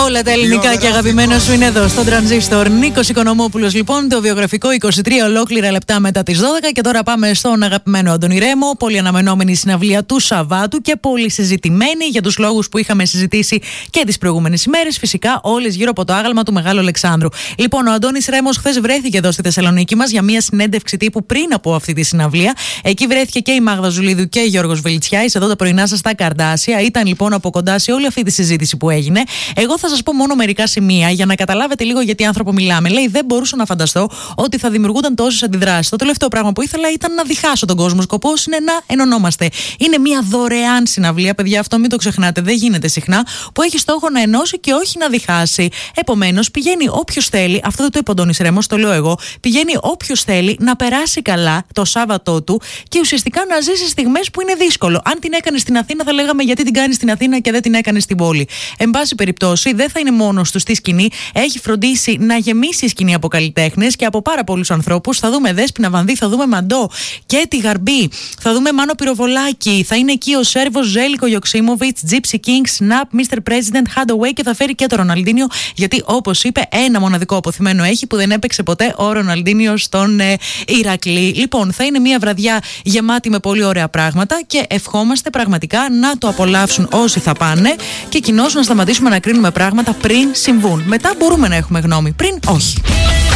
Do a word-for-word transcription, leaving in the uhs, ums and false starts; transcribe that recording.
Όλα τα ελληνικά και αγαπημένα σου είναι εδώ στον Τρανζίστορ. Νίκος Οικονομόπουλος, λοιπόν, το βιογραφικό είκοσι τρία ολόκληρα λεπτά μετά τις δώδεκα. Και τώρα πάμε στον αγαπημένο Αντώνη Ρέμο. Πολύ αναμενόμενη συναυλία του Σαββάτου και πολύ συζητημένη για τους λόγους που είχαμε συζητήσει και τις προηγούμενες ημέρες. Φυσικά, όλες γύρω από το άγαλμα του Μεγάλου Αλεξάνδρου. Λοιπόν, ο Αντώνης Ρέμος χθες βρέθηκε εδώ στη Θεσσαλονίκη μας για μια συνέντευξη τύπου πριν από αυτή τη συναυλία. Εκεί βρέθηκε και η Μάγδα Ζουλίδου και ο Γιώργος Βελιτσιάης. Εδώ τα πρωινά σας στα Καρδάσια. Ήταν λοιπόν από κοντά σε όλη αυτή τη συζήτηση που έγινε. Εγώ θα σας πω μόνο μερικά σημεία για να καταλάβετε λίγο γιατί άνθρωπο μιλάμε. Λέει, δεν μπορούσα να φανταστώ ότι θα δημιουργούνταν τόσες αντιδράσεις. Το τελευταίο πράγμα που ήθελα ήταν να διχάσω τον κόσμο. Σκοπός είναι να ενωνόμαστε. Είναι μια δωρεάν συναυλία, παιδιά, αυτό μην το ξεχνάτε, δεν γίνεται συχνά, που έχει στόχο να ενώσει και όχι να διχάσει. Επομένως, πηγαίνει όποιος θέλει, αυτό δεν το είπε ο Αντώνης Ρέμος, το λέω εγώ, πηγαίνει όποιος θέλει να περάσει καλά το Σάββατό του και ουσιαστικά να ζήσει στιγμές που είναι δύσκολο. Αν την έκανε στην Αθήνα, θα λέγαμε γιατί την κάνει στην Αθήνα και δεν την έκανε στην πόλη. Εν πάση περιπτώσει, δεν θα είναι μόνος του στη σκηνή. Έχει φροντίσει να γεμίσει η σκηνή από καλλιτέχνες και από πάρα πολλούς ανθρώπους. Θα δούμε Δέσποινα Βανδύ, θα δούμε Μαντό και τη Γαρμπή. Θα δούμε Μάνο Πυροβολάκη. Θα είναι εκεί ο Σέρβος Ζέλικο Γιοξίμοβιτς, Gypsy King, Snap, μίστερ President, Hadaway και θα φέρει και το Ροναλντίνιο. Γιατί όπως είπε, ένα μοναδικό αποθυμένο έχει που δεν έπαιξε ποτέ ο Ροναλντίνιο στον ε, Ηρακλή. Λοιπόν, θα είναι μια βραδιά γεμάτη με πολύ ωραία πράγματα και ευχόμαστε πραγματικά να το απολαύσουν όσοι θα πάνε και κοινώς να σταματήσουμε να κρίνουμε πράγματα πριν συμβούν. Μετά μπορούμε να έχουμε γνώμη, πριν όχι.